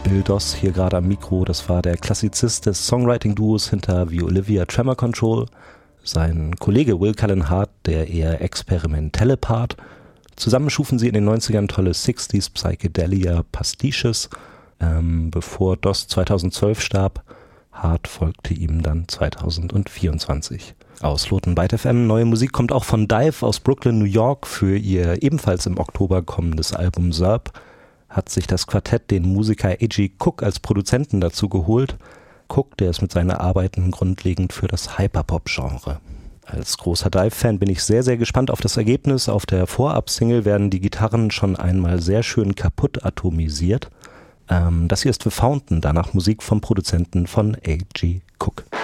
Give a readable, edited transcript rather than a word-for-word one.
Bill Doss hier gerade am Mikro, das war der Klassizist des Songwriting-Duos hinter The Olivia Tremor Control, sein Kollege Will Cullen Hart, der eher experimentelle Part. Zusammen schufen sie in den 90ern tolle 60s Psychedelia Pastiches, bevor Doss 2012 starb. Hart folgte ihm dann 2024. Aus Loten Byte FM. Neue Musik kommt auch von Dive aus Brooklyn, New York. Für ihr ebenfalls im Oktober kommendes Album Zerb hat sich das Quartett den Musiker A.G. Cook als Produzenten dazu geholt. Cook, der ist mit seinen Arbeiten grundlegend für das Hyperpop-Genre. Als großer Dive-Fan bin ich sehr, sehr gespannt auf das Ergebnis. Auf der Vorab-Single werden die Gitarren schon einmal sehr schön kaputt atomisiert. Das hier ist The Fountain, danach Musik vom Produzenten von A.G. Cook.